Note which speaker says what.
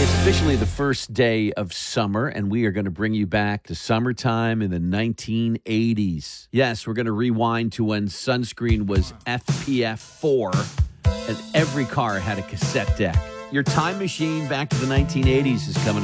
Speaker 1: It's officially the first day of summer, and we are going to bring you back to summertime in the 1980s. Yes, we're going to rewind to when sunscreen was FPF 4, and every car had a cassette deck. Your time machine back to the 1980s is coming up.